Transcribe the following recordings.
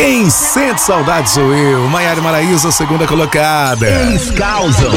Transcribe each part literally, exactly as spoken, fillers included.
Quem sente saudade sou eu, Maiara e Maraísa, segunda colocada. Eles causam.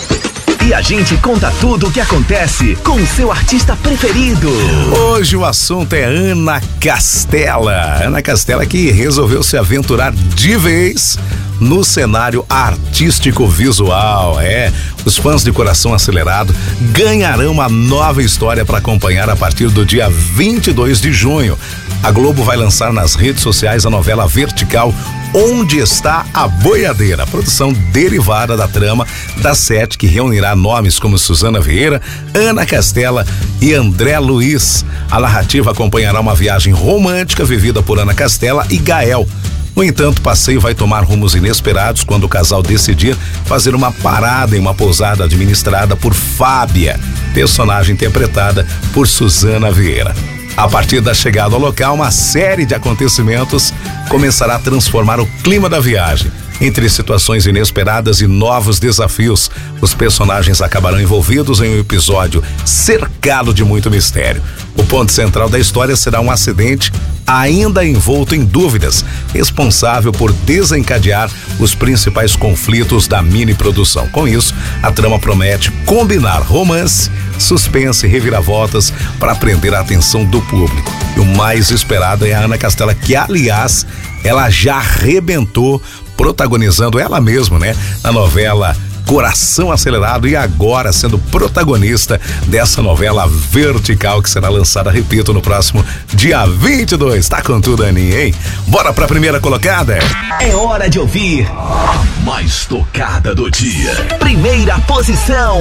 E a gente conta tudo o que acontece com o seu artista preferido. Hoje o assunto é Ana Castela. Ana Castela que resolveu se aventurar de vez no cenário artístico visual. É, os fãs de Coração Acelerado ganharão uma nova história para acompanhar a partir do dia vinte e dois de junho. A Globo vai lançar nas redes sociais a novela Vertical Onde Está a Boiadeira, produção derivada da trama da Sete, que reunirá nomes como Suzana Vieira, Ana Castela e André Luiz. A narrativa acompanhará uma viagem romântica vivida por Ana Castela e Gael. No entanto, o passeio vai tomar rumos inesperados quando o casal decidir fazer uma parada em uma pousada administrada por Fábia, personagem interpretada por Suzana Vieira. A partir da chegada ao local, uma série de acontecimentos começará a transformar o clima da viagem. Entre situações inesperadas e novos desafios, os personagens acabarão envolvidos em um episódio cercado de muito mistério. O ponto central da história será um acidente ainda envolto em dúvidas, responsável por desencadear os principais conflitos da mini-produção. Com isso, a trama promete combinar romance, suspense e reviravoltas para prender a atenção do público. E o mais esperado é a Ana Castela, que, aliás, ela já arrebentou protagonizando ela mesma, né? Na novela Coração Acelerado e agora sendo protagonista dessa novela Vertical que será lançada, repito, no próximo dia vinte e dois. Tá com tudo, Aninha, hein? Bora pra primeira colocada? É hora de ouvir a mais tocada do dia. Primeira posição.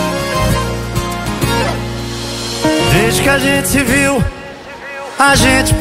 Desde que a gente se viu, a gente